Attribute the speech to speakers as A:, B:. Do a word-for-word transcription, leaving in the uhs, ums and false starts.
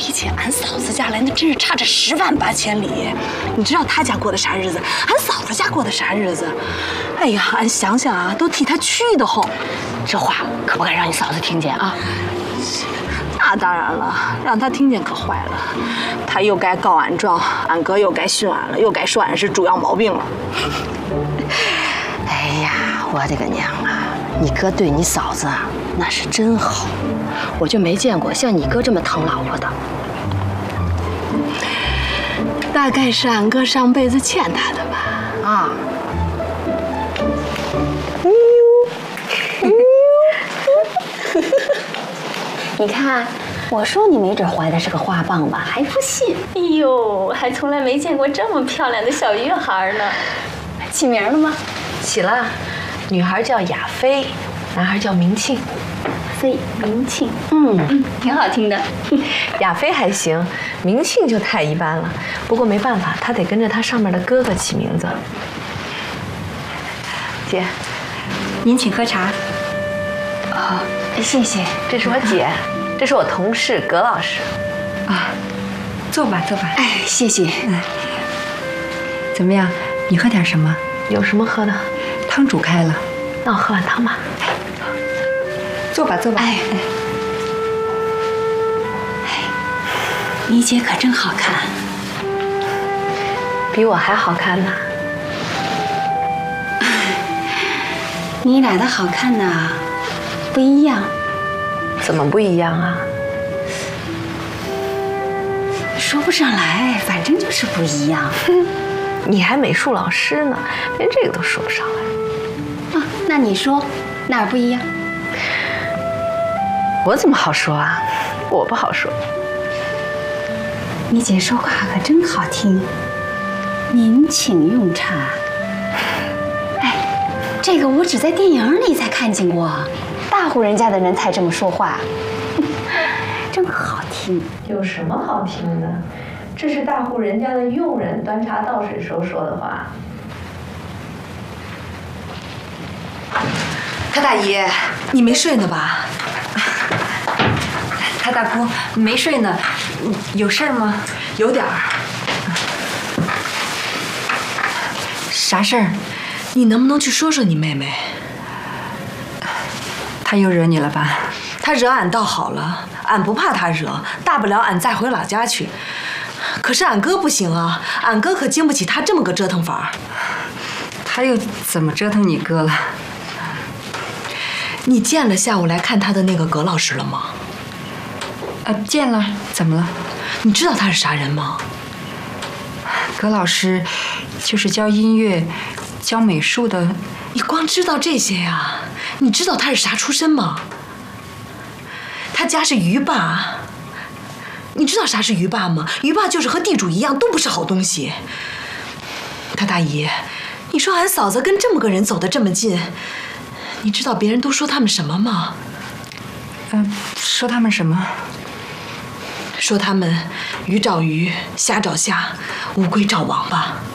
A: 比起俺嫂子家来，那真是差着十万八千里。你知道他家过的啥日子，俺嫂子家过的啥日子？哎呀，俺想想啊，都替他气得慌。这话可不敢让你嫂子听见啊！那当然了，让他听见可坏了，他又该告俺状，俺哥又该训俺了，又该说俺是主要毛病了。
B: 哎呀，我的个娘啊！你哥对你嫂子啊，那是真好，我就没见过像你哥这么疼老婆的。
A: 大概是俺哥上辈子欠他的吧？
B: 啊。你看，我说你没准怀的是个花棒吧，还不信。
C: 哎呦，还从来没见过这么漂亮的小玉孩呢。起名了吗？
D: 起了，女孩叫雅菲，男孩叫明庆。
C: 飞明庆，
B: 嗯
C: 嗯，挺好听的。
D: 雅菲还行，明庆就太一般了。不过没办法，他得跟着他上面的哥哥起名字。姐，
C: 您请喝茶。
B: 啊，谢谢。
D: 这是我姐，这是我同事葛老师。
E: 啊，坐吧，坐吧。
B: 哎，谢谢。
E: 哎，怎么样？你喝点什么？
D: 有什么喝的？
E: 汤煮开了。
D: 那我喝碗汤吧。
E: 坐吧，坐吧。
C: 哎哎，你姐可真好看，
D: 比我还好看呢。
C: 你俩的好看呢不一样。
D: 怎么不一样啊？
C: 说不上来，反正就是不一样。
D: 你还美术老师呢，连这个都说不上来。
C: 啊，那你说哪儿不一样？
D: 我怎么好说啊？我不好说。
C: 你姐说话可真好听。您请用茶。哎，这个我只在电影里才看见过，大户人家的人才这么说话，真好听。
D: 有什么好听的？这是大户人家的佣人端茶倒水时候说的话。
E: 他大姨，你没睡呢吧？他大姑没睡呢，有事儿吗？有点儿。啥事儿？
A: 你能不能去说说你妹妹？
E: 她又惹你了吧？
A: 她惹俺倒好了，俺不怕她惹，大不了俺再回老家去。可是俺哥不行啊，俺哥可经不起她这么个折腾法。
E: 他又怎么折腾你哥了？
A: 你见了下午来看他的那个葛老师了吗？
E: 啊，见了，怎么了？
A: 你知道他是啥人吗？
E: 葛老师就是教音乐、教美术的。
A: 你光知道这些呀？你知道他是啥出身吗？他家是渔霸。你知道啥是渔霸吗？渔霸就是和地主一样，都不是好东西。他大姨，你说俺嫂子跟这么个人走得这么近，你知道别人都说他们什么吗？
E: 嗯、呃，说他们什么？
A: 说他们鱼找鱼，虾找虾，乌龟找王八。